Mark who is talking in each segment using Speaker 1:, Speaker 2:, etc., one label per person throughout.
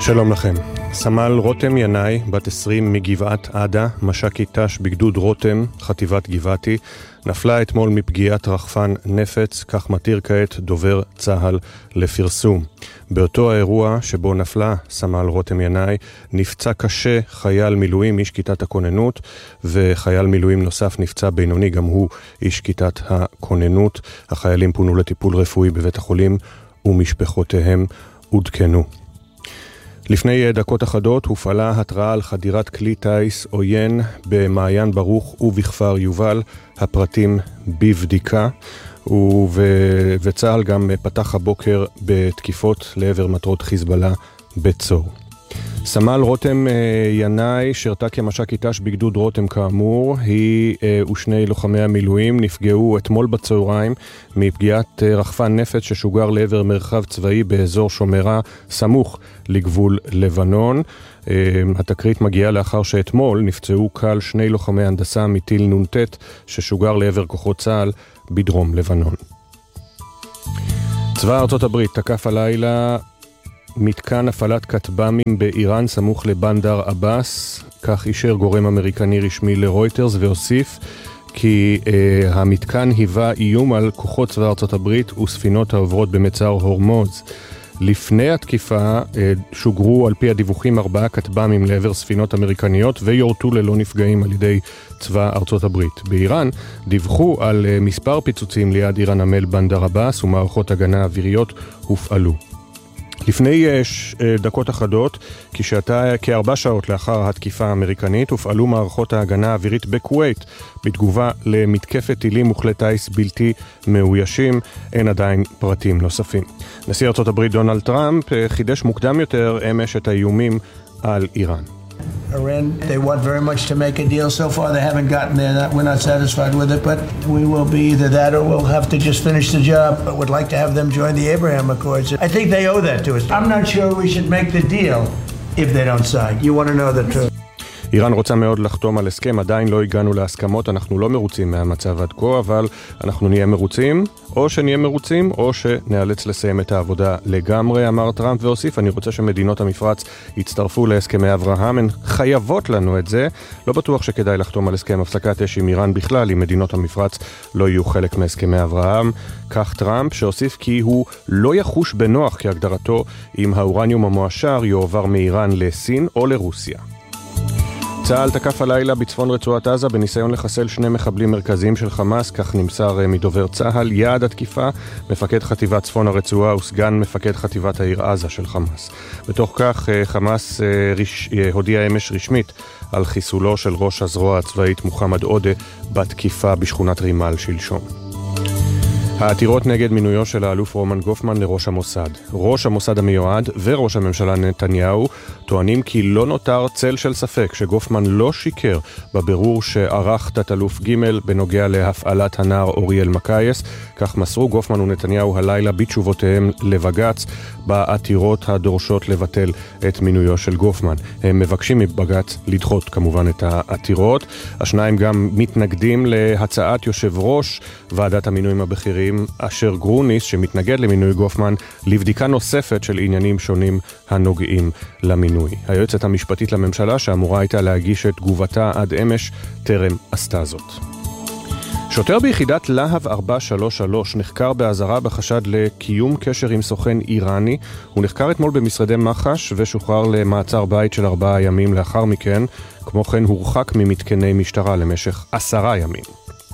Speaker 1: שלום לכם. סמל רותם ינאי, בת 20 מגבעת עדה, מש"קית ת"ש בגדוד רותם, חטיבת גבעתי, נפלה אתמול מפגיעת רחפן נפץ, כך מתיר כעת דובר צה"ל לפרסום. באותו האירוע שבו נפלה סמל רותם ינאי, נפצע קשה חייל מילואים, איש כיתת הכוננות, וחייל מילואים נוסף נפצע בינוני, גם הוא איש כיתת הכוננות. החיילים פונו לטיפול רפואי בבית החולים ומשפחותיהם עודכנו. לפני דקות אחדות הופעלה התראה על חדירת כלי טייס עוין במעיין ברוך ובכפר יובל, הפרטים בבדיקה, וצה"ל גם פתח הבוקר בתקיפות לעבר מטרות חיזבאללה בצור. סמל רותם ינאי שרתה כמש"קית ת"ש בגדוד רותם כאמור, היא ושני לוחמי המילואים נפגעו אתמול בצהריים מפגיעת רחפן נפץ ששוגר לעבר מרחב צבאי באזור שומרה סמוך לגבול לבנון. התקרית מגיעה לאחר שאתמול נפצעו קל שני לוחמי הנדסה מטיל נ"ט ששוגר לעבר כוחות צה"ל בדרום לבנון. צבא ארצות הברית תקף הלילה מתקן הפעלת כטב"מים באיראן סמוך לבנדר אבאס, כך אישר גורם אמריקני רשמי לרויטרס, והוסיף כי המתקן היווה איום על כוחות צבא ארצות הברית וספינות העוברות במצר הורמוז. לפני התקיפה שוגרו על פי הדיווחים 4 כטב"מים לעבר ספינות אמריקניות ויורטו ללא נפגעים על ידי צבא ארצות הברית. באיראן דיווחו על מספר פיצוצים ליד עיר הנמל בנדר אבאס ומערכות הגנה אוויריות הופעלו. לפני דקות אחדות, כ4 שעות לאחר התקיפה האמריקנית, הופעלו מערכות ההגנה האווירית בכווית בתגובה למתקפת טילים וכלי טייס בלתי מאוישים. אין עדיין פרטים נוספים. נשיא ארצות הברית דונלד טראמפ חידש מוקדם יותר אמש את האיומים על איראן.
Speaker 2: Iran, they want very much to make a deal. So far they haven't gotten there. We're not satisfied with it, but we will be either that or we'll have to just finish the job. But would like to have them join the Abraham Accords. I think they owe that to us. I'm not sure we should make the deal if they don't sign. You want to know the truth.
Speaker 1: איראן רוצה מאוד לחתום על הסכם, עדיין לא הגענו להסכמות, אנחנו לא מרוצים מהמצב עד כה, אבל אנחנו נהיה מרוצים, או שנהיה מרוצים, או שנאלץ לסיים את העבודה לגמרי, אמר טראמפ, והוסיף, אני רוצה שמדינות המפרץ יצטרפו להסכמי אברהם, הן חייבות לנו את זה, לא בטוח שכדאי לחתום על הסכם הפסקת אש עם איראן בכלל, אם מדינות המפרץ לא יהיו חלק מהסכמי אברהם, כך טראמפ, שהוסיף כי הוא לא יחוש בנוח כהגדרתו אם האורניום המועשר יועבר מאיראן לסין או לרוסיה. צה"ל תקף הלילה בצפון רצועת עזה בניסיון לחסל 2 מחבלים מרכזיים של חמאס, כך נמסר מדובר צה"ל. יעד התקיפה, מפקד חטיבת צפון הרצועה וסגן מפקד חטיבת העיר עזה של חמאס. בתוך כך חמאס הודיע אמש רשמית על חיסולו של ראש הזרוע הצבאית מוחמד עודה בתקיפה בשכונת רימל שלשום. העתירות נגד מינויו של האלוף רומן גופמן לראש המוסד. ראש המוסד המיועד וראש הממשלה נתניהו טוענים כי לא נותר צל של ספק שגופמן לא שיקר בבירור שערך תת-אלוף ג' בנוגע להפעלת הנער אוריאל מקייס. כך מסרו גופמן ונתניהו הלילה בתשובותיהם לבג"ץ בעתירות הדורשות לבטל את מינויו של גופמן. הם מבקשים מבג"ץ לדחות כמובן את העתירות. השניים גם מתנגדים להצעת יושב ראש ועדת המינויים הבכירים אשר גרוניס, שמתנגד למינוי גופמן, לבדיקה נוספת של עניינים שונים הנוגעים למינוי. היועצת המשפטית לממשלה, שאמורה הייתה להגיש את תגובתה עד אמש, טרם עשתה זאת. שוטר ביחידת להב 433 נחקר באזהרה בחשד לקיום קשר עם סוכן איראני. הוא נחקר אתמול במשרדי מח"ש ושוחרר למעצר בית של 4 ימים לאחר מכן. כמו כן הורחק ממתקני משטרה למשך 10 ימים.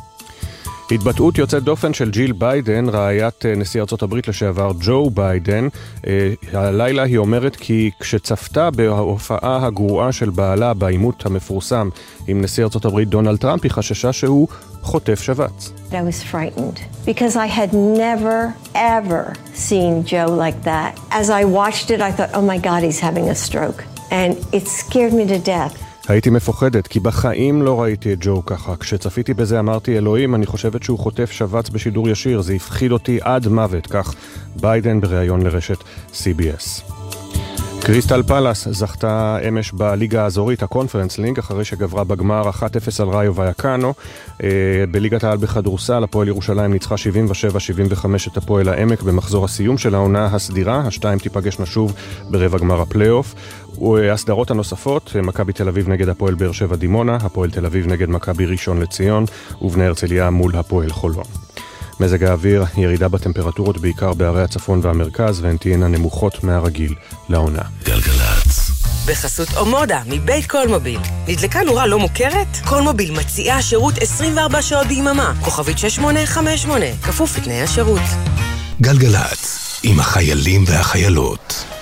Speaker 1: התבטאות יוצאת דופן של ג'יל ביידן, רעיית נשיא ארצות הברית לשעבר ג'ו ביידן. הלילה היא אומרת כי כשצפתה בהופעה הגרועה של בעלה בעימות המפורסם עם נשיא ארצות הברית דונלד טראמפ, היא חששה שהוא חוטף שבץ.
Speaker 3: I was frightened because I had never ever seen Joe like that. As I watched it I thought, oh my God, he's having a stroke. And it scared me to death.
Speaker 1: הייתי מפוחדת, כי בחיים לא ראיתי את ג'ו ככה. כשצפיתי בזה אמרתי, אלוהים, אני חושבת שהוא חוטף שבץ בשידור ישיר. זה הפחיד אותי עד מוות, כך ביידן בריאיון לרשת CBS. קריסטל פלאס זכתה אמש בליגה האזורית, הקונפרנס לינג, אחרי שגברה בגמר 1-0 על ראיו ויאקנו. בליגת העל בכדורסל, הפועל ירושלים ניצחה 77-75 את הפועל העמק במחזור הסיום של העונה הסדירה. השתיים תיפגשנה שוב ברבע גמר הפלייאוף. הסדרות הנוספות, מכבי תל אביב נגד הפועל באר שבע דימונה, הפועל תל אביב נגד מכבי ראשון לציון, ובני הרצליה מול הפועל חולון. מזג האוויר, ירידה בטמפרטורות בעיקר בערי הצפון והמרכז, והן תהיינה נמוכות מהרגיל לעונה.
Speaker 4: גלגלץ. בחסות אומודה, מבית קולמוביל. נדלקה נורה לא מוכרת? קולמוביל מציעה שירות 24 שעות ביממה. כוכבית 6858, כפוף לתנאי השירות.
Speaker 5: גלגלץ, עם החיילים והחיילות.